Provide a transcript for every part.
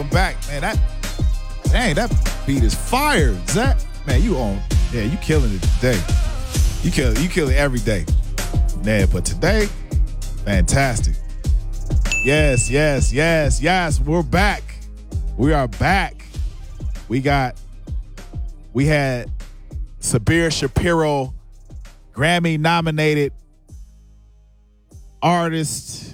Back, man. That beat is fire. Zach, man, you killing it today. You kill it every day. Man, but today, fantastic. Yes. We're back. We are back. We had Sabir Shapiro, Grammy-nominated artist,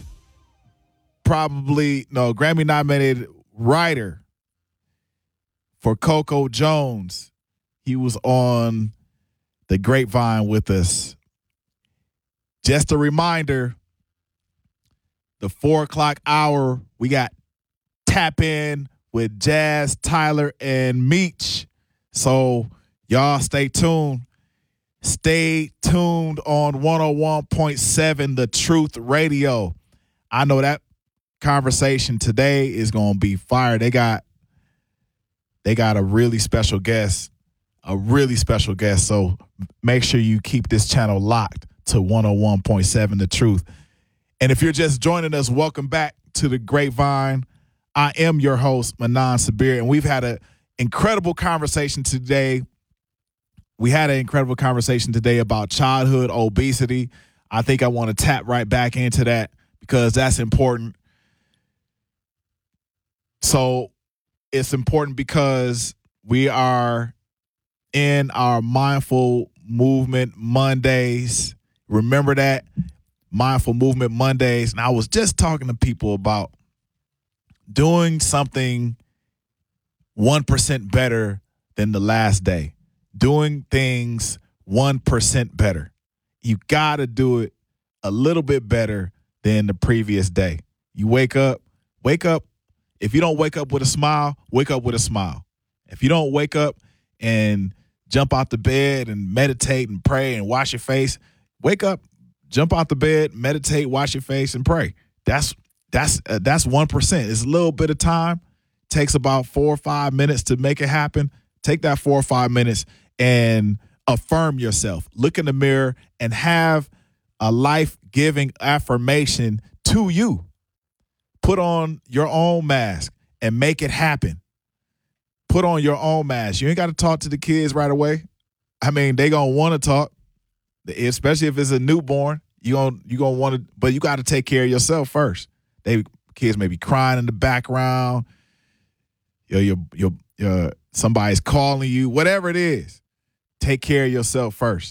Grammy-nominated writer for Coco Jones. He was on the Grapevine with us. Just a reminder, the 4 o'clock hour, we got Tap In with Jazz, Tyler, and Meech. So y'all stay tuned. Stay tuned on 101.7 The Truth Radio. I know that conversation today is going to be fire. They got a really special guest. So make sure you keep this channel locked to 101.7 The Truth. And if you're just joining us, welcome back to the Grapevine. I am your host, Manan Sabir, and we've had an incredible conversation today. We had an incredible conversation today about childhood obesity. I think I want to tap right back into that because that's important. So it's important because we are in our Mindful Movement Mondays. Remember that? Mindful Movement Mondays. And I was just talking to people about doing something 1% better than the last day. Doing things 1% better. You got to do it a little bit better than the previous day. You wake up. If you don't wake up with a smile, wake up with a smile. If you don't wake up and jump out the bed and meditate and pray and wash your face, wake up, jump out the bed, meditate, wash your face, and pray. That's 1%. It's a little bit of time. Takes about 4 or 5 minutes to make it happen. Take that 4 or 5 minutes and affirm yourself. Look in the mirror and have a life-giving affirmation to you. Put on your own mask and make it happen. Put on your own mask. You ain't got to talk to the kids right away. I mean, they going to want to talk, especially if it's a newborn. You gonna want to, but you got to take care of yourself first. Kids may be crying in the background. Somebody's calling you, whatever it is. Take care of yourself first.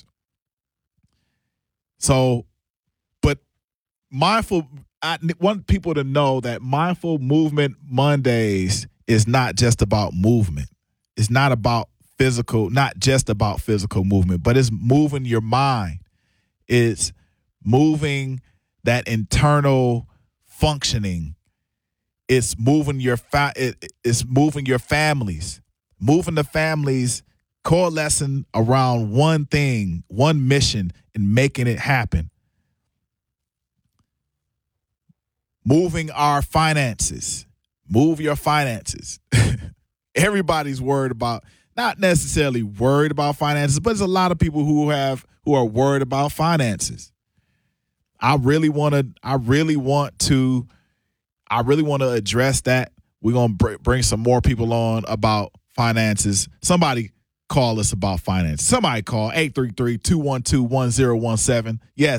So, but I want people to know that Mindful Movement Mondays is not just about movement. It's not just about physical movement, but it's moving your mind. It's moving that internal functioning. It's moving it's moving your families. Moving the families, coalescing around one thing, one mission, and making it happen. Moving our finances. Move your finances. Everybody's not necessarily worried about finances, but there's a lot of people who are worried about finances. I really want to address that. We're going to bring some more people on about finances. Somebody call us about finances. Somebody call 833-212-1017. Yes.